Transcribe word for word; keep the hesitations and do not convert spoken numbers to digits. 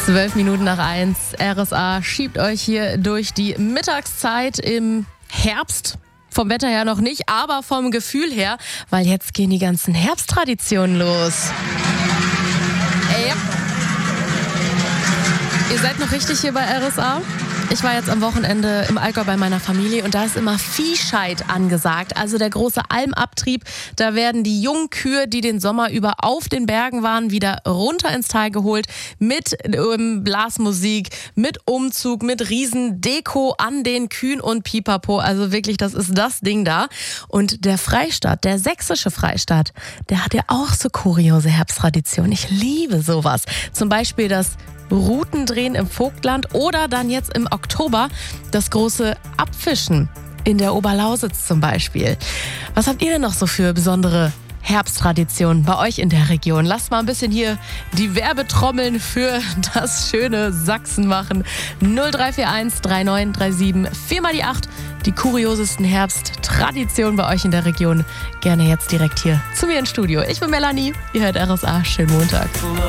Zwölf Minuten nach eins. R S A schiebt euch hier durch die Mittagszeit im Herbst. Vom Wetter her noch nicht, aber vom Gefühl her, weil jetzt gehen die ganzen Herbsttraditionen los. Ey, ja. Ihr seid noch richtig hier bei R S A? Ich war jetzt am Wochenende im Allgäu bei meiner Familie und da ist immer Viehscheid angesagt, also der große Almabtrieb. Da werden die jungen Kühe, die den Sommer über auf den Bergen waren, wieder runter ins Tal geholt mit ähm, Blasmusik, mit Umzug, mit Riesendeko an den Kühen und Pipapo. Also wirklich, das ist das Ding da. Und der Freistaat, der sächsische Freistaat, der hat ja auch so kuriose Herbsttraditionen. Ich liebe sowas. Zum Beispiel das Routendrehen im Vogtland oder dann jetzt im Oktober das große Abfischen in der Oberlausitz zum Beispiel. Was habt ihr denn noch so für besondere Herbsttraditionen bei euch in der Region? Lasst mal ein bisschen hier die Werbetrommeln für das schöne Sachsen machen. null drei vier eins drei neun drei sieben vier mal die acht. Die kuriosesten Herbsttraditionen bei euch in der Region. Gerne jetzt direkt hier zu mir ins Studio. Ich bin Melanie, ihr hört R S A. Schönen Montag.